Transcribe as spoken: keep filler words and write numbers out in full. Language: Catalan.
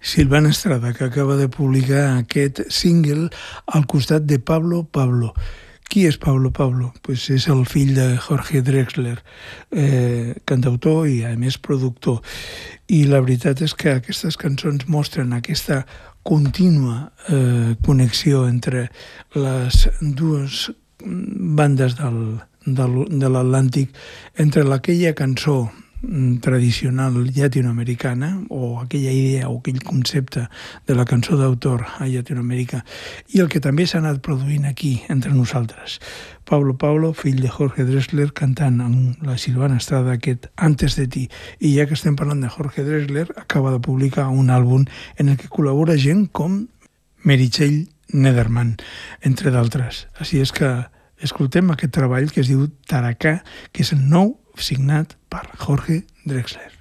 Silvana Estrada, que acaba de publicar aquest single al costat de Pablo Pablo. Qui és Pablo Pablo? Pues és el fill de Jorge Drexler, eh, cantautor i, a més, productor. I la veritat és que aquestes cançons mostren aquesta contínua eh, connexió entre les dues bandes del, del, de l'Atlàntic, entre aquella cançó tradicional llatinoamericana o aquella idea o aquell concepte de la cançó d'autor a Llatinoamèrica i el que també s'ha anat produint aquí entre nosaltres. Pablo Pablo, fill de Jorge Drexler, cantant amb la Silvana Estrada aquest Antes de ti. I ja que estem parlant de Jorge Drexler, acaba de publicar un àlbum en el que col·labora gent com Meritxell Nederman, entre d'altres. Així és que escoltem aquest treball que es diu Taracà, que és el nou signat per Jorge Drexler.